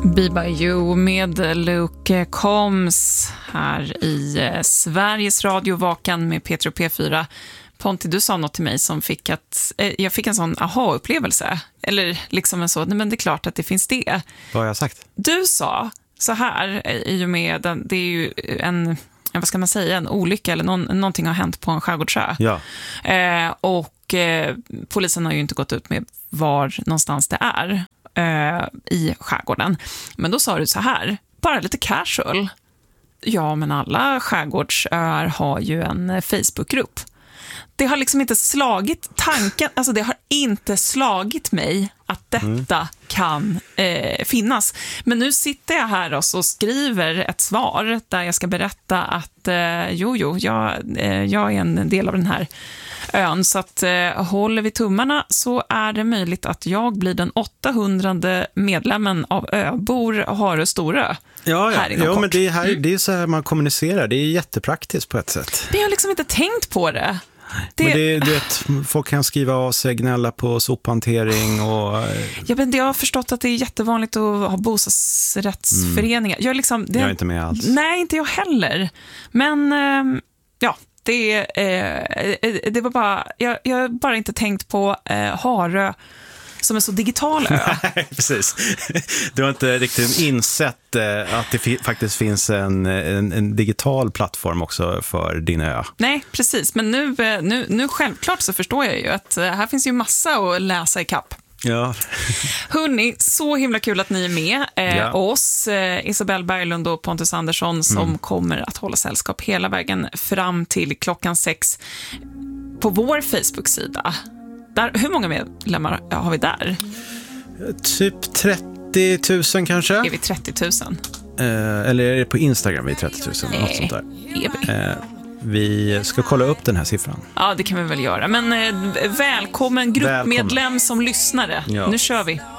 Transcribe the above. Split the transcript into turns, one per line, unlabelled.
Be By You med Luke Combs här i Sveriges Radio Vakan med Peter och P4. Ponti, du sa något till mig som fick att jag fick en sån aha-upplevelse. Eller liksom en så, nej men det är klart att det finns det.
Vad har jag sagt?
Du sa så här, i och med det är ju en, vad ska man säga, en olycka eller någonting har hänt på en skärgårdsö.
Ja.
Och polisen har ju inte gått ut med var någonstans det är i skärgården. Men då sa du så här, bara lite casual. Ja, men alla skärgårdsöar har ju en Facebookgrupp. Det har liksom inte slagit tanken, alltså det har inte slagit mig att detta kan finnas. Men nu sitter jag här och så skriver ett svar där jag ska berätta att jag är en del av den här ön. Så att håller vi tummarna så är det möjligt att jag blir den 800:e medlemmen av Öbor Harö Storö.
Ja,
kort.
Men det är så här man kommunicerar. Det är jättepraktiskt på ett sätt.
Men jag har liksom inte tänkt på det.
Men du vet, folk kan skriva av sig, gnälla på sophantering och...
Jag har förstått att det är jättevanligt att ha bostadsrättsföreningar. Jag är
inte med alls.
Nej, inte jag heller. Men det var bara... Jag har bara inte tänkt på Harö som en så digital ö.
Nej, precis. Du har inte riktigt insett att det faktiskt finns en digital plattform också för din ö.
Nej, precis. Men nu självklart så förstår jag ju att här finns ju massa att läsa i kapp.
Ja.
Hörrni, så himla kul att ni är med oss, Isabelle Berglund och Pontus Andersson som kommer att hålla sällskap hela vägen fram till 6:00 på vår Facebook-sida. Hur många medlemmar har vi där?
Typ 30 000 kanske.
Är vi 30 000?
Eller är det på Instagram vi är 30 000? Något sånt där. Vi ska kolla upp den här siffran.
Ja, det kan vi väl göra. Men välkommen gruppmedlem som lyssnare. Ja. Nu kör vi.